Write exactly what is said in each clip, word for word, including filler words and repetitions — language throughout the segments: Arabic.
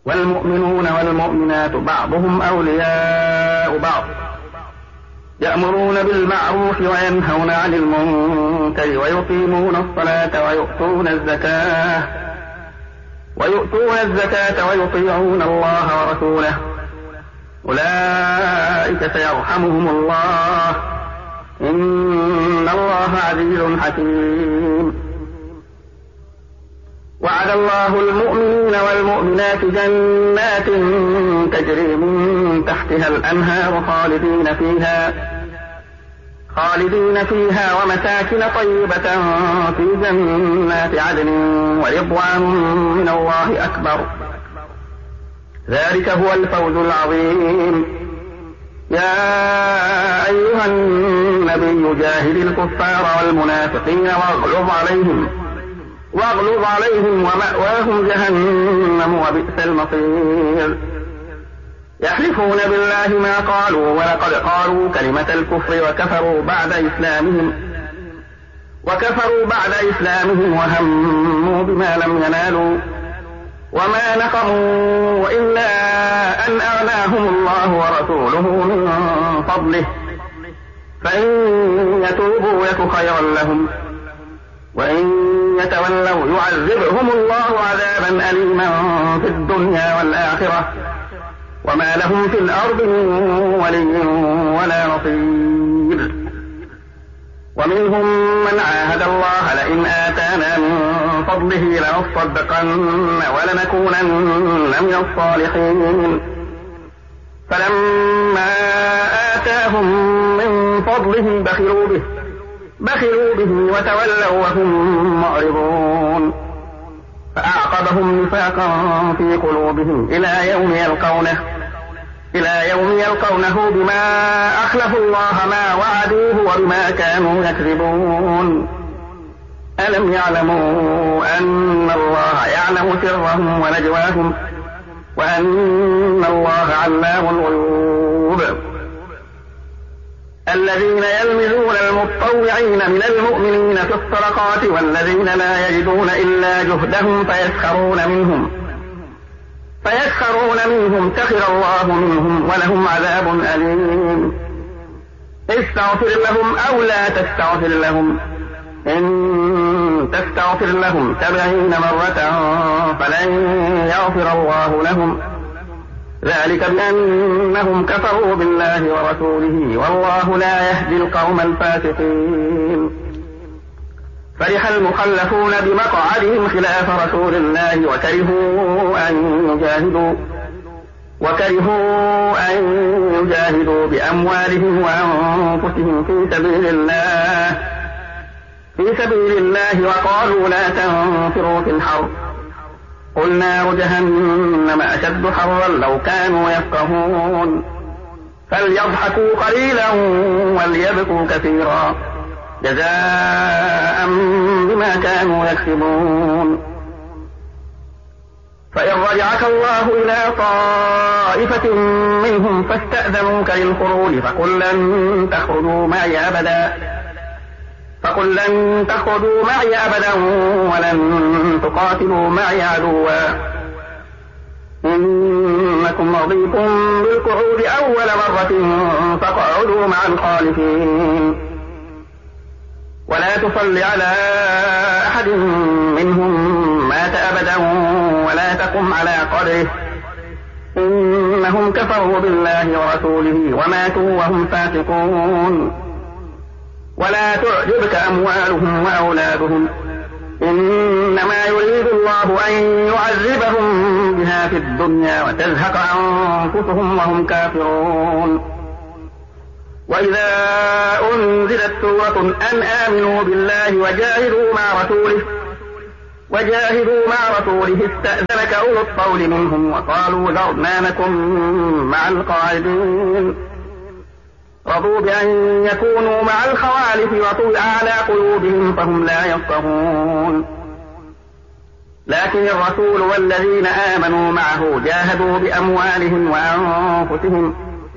والمؤمنون والمؤمنات بعضهم أولياء بعض يأمرون بالمعروف وينهون عن المنكر ويقيمون الصلاة ويؤتون الزكاة ويؤتون الزكاة ويطيعون الله ورسوله أولئك سيرحمهم الله إن الله عزيز حكيم. وعد الله المؤمنين والمؤمنات جنات تجري من تحتها الأنهار خالدين فيها خالدين فيها ومساكن طيبة في جنات عدن ورضوان من الله أكبر ذلك هو الفوز العظيم. يا أيها النبي جاهد الكفار والمنافقين واغلظ عليهم واغلظ عليهم ومأواهم جهنم وبئس المصير. يحلفون بالله ما قالوا ولقد قالوا كلمة الكفر وكفروا بعد إسلامهم وكفروا بعد إسلامهم وهموا بما لم ينالوا وما نقموا إلا أن أغناهم الله ورسوله من فضله فإن يتوبوا يك خيرا لهم وإن يتولوا يعذبهم الله عذابا أليما في الدنيا والآخرة وما لهم في الأرض من ولي ولا نصير. ومنهم من عاهد الله لئن آتانا من فضله لنصدقن ولنكونن من الصالحين فلما آتاهم من فضله بخلوا به بخلوا به وتولوا وهم معرضون فأعقبهم نفاقا في قلوبهم إلى يوم يلقونه إلى يوم يلقونه بما أخلفوا الله ما وعدوه وبما كانوا يكذبون. ألم يعلموا أن الله يعلم سرهم ونجواهم وأن الله علام الغيوب. الذين يلمزون المتطوعين من المؤمنين في الصدقات والذين لا يجدون إلا جهدهم فيسخرون منهم فيسخرون منهم سخر الله منهم ولهم عذاب أليم. استغفر لهم أو لا تستغفر لهم إن تستغفر لهم سبعين مرة فلن يغفر الله لهم ذلك بأنهم كفروا بالله ورسوله والله لا يهدي القوم الفاسقين. فرح المخلفون بمقعدهم خلاف رسول الله وكرهوا أن يجاهدوا وكرهوا أن يجاهدوا بأموالهم وأنفسهم في سبيل الله في سبيل الله وقالوا لا تنفروا في الحرب قل نار جهنم أشد حرا لو كانوا يفقهون فليضحكوا قليلا وليبكوا كثيرا جزاء بما كانوا يكسبون. فإن رجعك الله إلى طائفة منهم فاستأذنوك للخروج فقل لن تخرجوا معي أبدا فقل لن تخرجوا معي أبدا ولن تقاتلوا معي عدوا إنكم رضيتم بالقعود أول مرة فاقعدوا مع الخالفين ولا تصل على أحد منهم مات أبدا ولا تقم على قبره إنهم كفروا بالله ورسوله وماتوا وهم فاسقون. ولا تعجبك أموالهم وأولادهم إنما يريد الله أن يعذبهم بها في الدنيا وتزهق أنفسهم وهم كافرون. وإذا أنزلت سورة أن آمنوا بالله وجاهدوا مع رسوله وجاهدوا مع رسوله استأذنك أولو الطول منهم وقالوا ذرنا نكن مع القاعدين رضوا بأن يكونوا مع الخوالف وطبع على قلوبهم فهم لا يفقهون. لكن الرسول والذين آمنوا معه جاهدوا بأموالهم وأنفسهم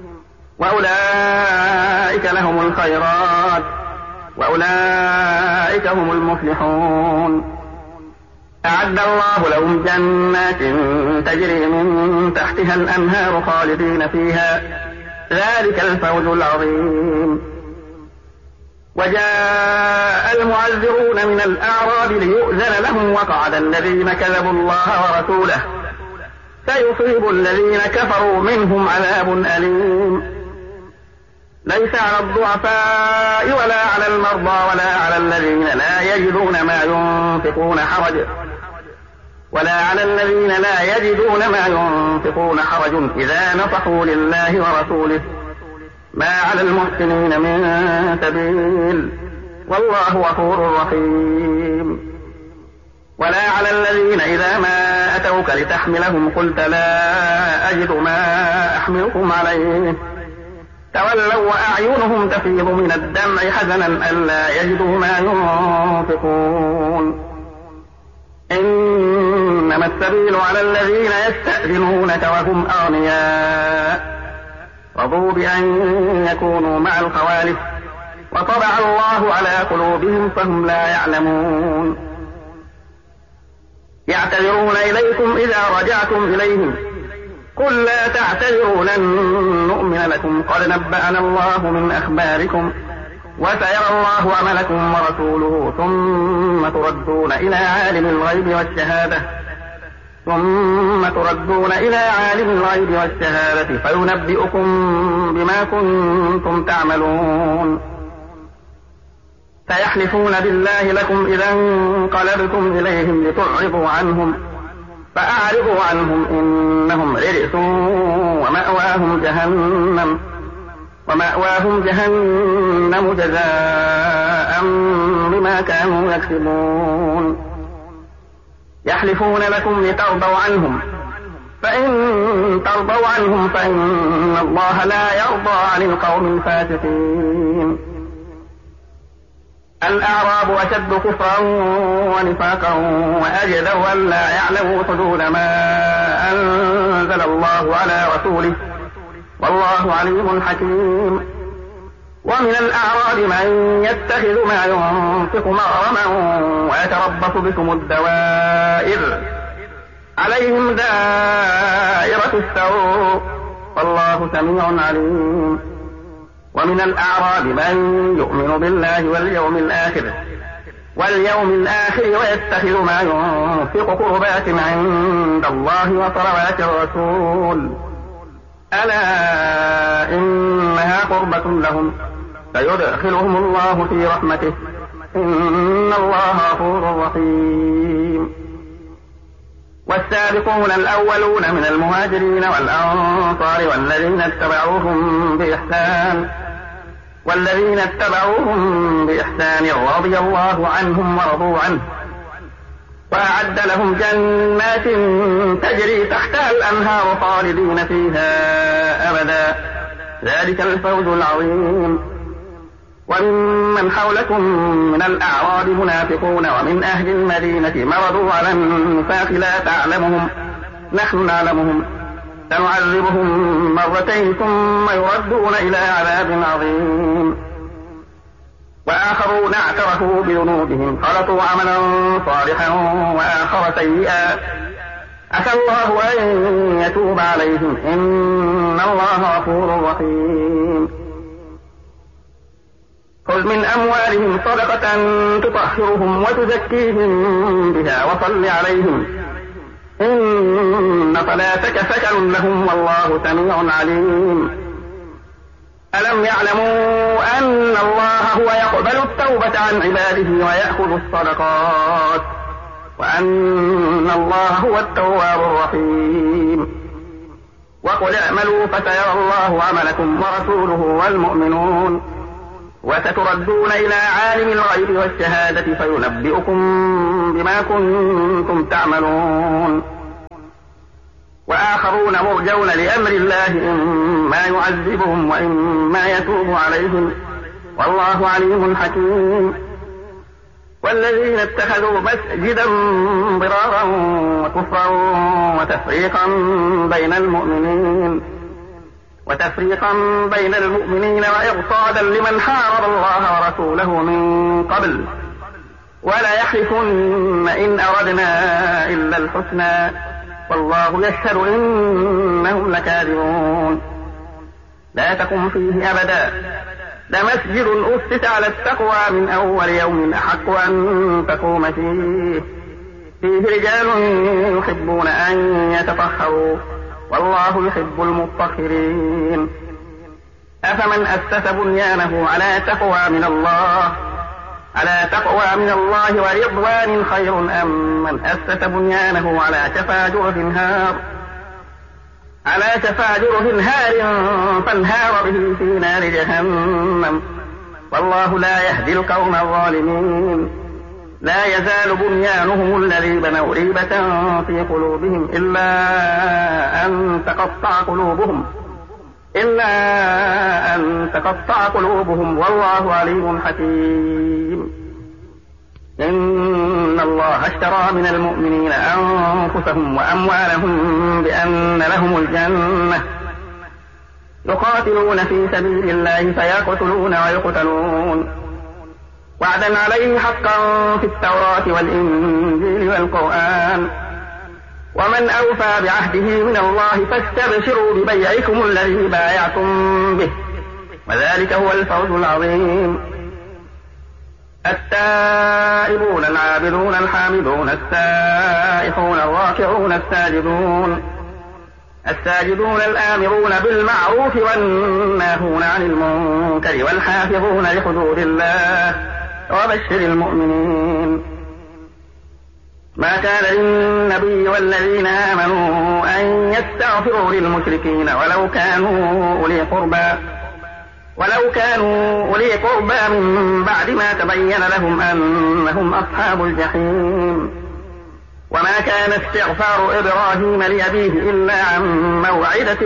وأولئك لهم الخيرات وأولئك هم المفلحون. أعد الله لهم جنات تجري من تحتها الأنهار خالدين فيها ذلك الفوز العظيم. وجاء المعذرون من الأعراب ليؤذن لهم وقعد الذين كذبوا الله ورسوله سيصيب الذين كفروا منهم عذاب أليم. ليس على الضعفاء ولا على المرضى ولا على الذين لا يجدون ما ينفقون حرج ولا على الذين لا يجدون ما ينفقون حرج إذا نصحوا لله ورسوله ما على المحسنين من سبيل والله غفور رحيم. ولا على الذين إذا ما أتوك لتحملهم قلت لا أجد ما أحملكم عليه تولوا وأعينهم تفيض من الدمع حزنا ألا يجدوا ما ينفقون. إنما السبيل على الذين يستأذنونك وهم أغنياء رضوا بأن يكونوا مع الخوالف وطبع الله على قلوبهم فهم لا يعلمون. يعتذرون إليكم إذا رجعتم إليهم قل لا تعتذروا لن نؤمن لكم قد نبأنا الله من أخباركم وسيرى الله عملكم ورسوله ثم تردون إلى عالم الغيب والشهادة ثم تردون إلى عالم الغيب والشهادة فينبئكم بما كنتم تعملون. سيحلفون بالله لكم إذا انقلبتم إليهم لتعرضوا عنهم فأعرضوا عنهم إنهم رجس ومأواهم جهنم ومأواهم جهنم جزاء بما كانوا يكسبون. يحلفون لكم لترضوا عنهم فإن ترضوا عنهم فإن الله لا يرضى عن القوم الفاسقين. الأعراب أشد كفرا ونفاقا وأجدر أن لا يعلموا حدود ما أنزل الله على رسوله والله عليم حكيم. ومن الأعراب من يتخذ ما ينفق مغرما ويتربص بكم الدوائر عليهم دائرة السوء والله سميع عليم. ومن الأعراب من يؤمن بالله واليوم الآخر واليوم الآخر ويتخذ ما ينفق قربات عند الله وصلوات الرسول ألا إنها قربة لهم فيدخلهم الله في رحمته إن الله غفور رحيم. والسابقون الأولون من المهاجرين والأنصار والذين اتبعوهم بإحسان والذين اتبعوهم بإحسان رضي الله عنهم ورضوا عنه وأعد لهم جنات تجري تحتها الأنهار خالدين فيها أبدا ذلك الفوز العظيم. وممن حولكم من الأعراب منافقون ومن أهل المدينة مرضوا على النفاق لا تعلمهم نحن نعلمهم سنعذبهم مرتين ثم يردون إلى عذاب عظيم. وآخرون اعترفوا بذنوبهم خلطوا عملا صالحا وآخر سيئا عسى الله أن يتوب عليهم إن الله غفور رحيم. خذ من أموالهم صدقة تطهرهم وتزكيهم بها وصل عليهم إن صلاتك سكن لهم والله سميع عليم. ألم يعلموا أن الله هو يقبل التوبة عن عباده ويأخذ الصدقات وأن الله هو التواب الرحيم. وقل اعملوا فسيرى الله عملكم ورسوله والمؤمنون وستردون إلى عالم الغيب والشهادة فينبئكم بما كنتم تعملون. وآخرون مرجون لأمر الله إما يعذبهم وإما يتوب عليهم والله عليم حكيم. والذين اتخذوا مسجدا ضرارا وكفرا وتفريقا بين المؤمنين وتفريقا بين المؤمنين وإرصادا لمن حارب الله ورسوله من قبل ولا يحلفن إن أردنا إلا الحسنى والله يشهد إنهم لكاذبون. لا تقم فيه أبدا لمسجد أسس على التقوى من أول يوم أحق أن تقوم فيه فيه رجال يحبون أن يتطهروا والله يحب المطهرين. أفمن أسس بنيانه على تقوى من الله على تقوى من الله ورضوان خير أم من أسس بنيانه على شفا جرف هار على شفا جرف هار فانهار به في نار جهنم والله لا يهدي القوم الظالمين. لا يزال بنيانهم الذي بنوا ريبة في قلوبهم إلا أن تقطع قلوبهم إلا أن تقطع قلوبهم والله عليم حكيم. إن الله اشترى من المؤمنين أنفسهم وأموالهم بأن لهم الجنة يقاتلون في سبيل الله فيقتلون ويقتلون وعدا عليه حقا في التوراة والإنجيل والقرآن ومن أوفى بعهده من الله فاستبشروا ببيعكم الذي بايعتم به وذلك هو الفوز العظيم. التائبون العابدون الحامدون السائحون الراكعون الساجدون الساجدون الآمرون بالمعروف والناهون عن المنكر والحافظون لحدود الله وبشر المؤمنين. ما كان للنبي والذين آمنوا أن يستغفروا للمشركين ولو كانوا أولي قربى ولو كانوا أولي قربى من بعد ما تبين لهم أنهم أصحاب الجحيم. وما كان استغفار إبراهيم لأبيه إلا عن موعدة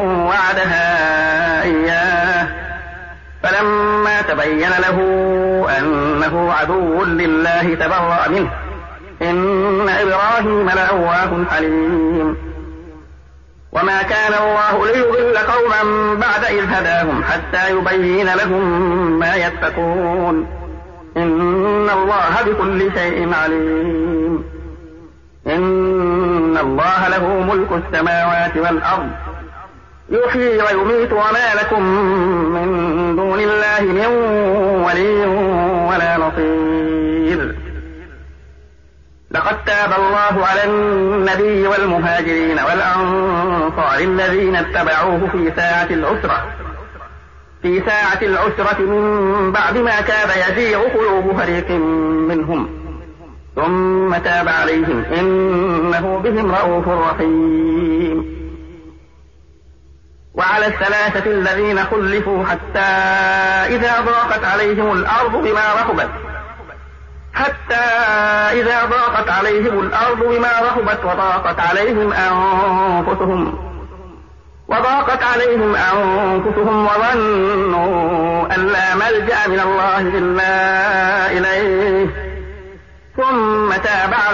وعدها إياه فلما تبين له أنه عدو لله تبرأ منه إن إبراهيم لأواه حليم. وما كان الله ليضل قوما بعد إذ هداهم حتى يبين لهم ما يتقون إن الله بكل شيء عليم. إن الله له ملك السماوات والأرض يحيي ويميت وما لكم من دون الله من ولي ولا نصير. لقد تاب الله على النبي والمهاجرين والأنصار الذين اتبعوه في ساعة العسرة في ساعة العسرة من بعد ما كاد يزيغ قلوب فريق منهم ثم تاب عليهم إنه بهم رءوف رحيم. وعلى الثلاثة الذين خلفوا حتى إذا ضاقت عليهم الأرض بما رحبت حتى إذا ضاقت عليهم الأرض بما رحبت وضاقت عليهم أنفسهم وضاقت عليهم أنفسهم وظنوا أن لا ملجأ من الله إلا إليه ثم تاب